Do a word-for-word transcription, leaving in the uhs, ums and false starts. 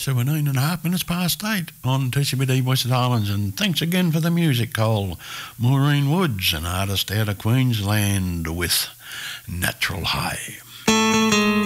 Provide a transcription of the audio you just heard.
seventeen and a half minutes past eight on T C B D West Islands. And thanks again for the music, Cole. Maureen Woods, an artist out of Queensland with Natural High.